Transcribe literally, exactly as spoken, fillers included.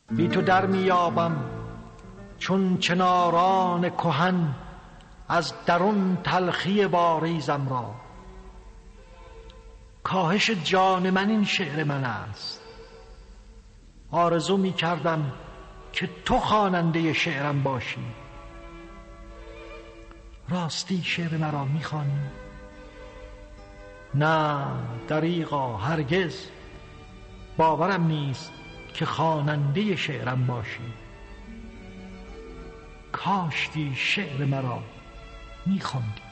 بی تو در میابم چون چناران کهن از درون تلخی باریزم را. کاهش جان من این شعر من است، آرزو می کردم که تو خواننده شعرم باشی. راستی شعر مرا می خوانی؟ نه دریغا، هرگز باورم نیست که خواننده شعرم باشی. کاشکی شعر مرا می خواندی.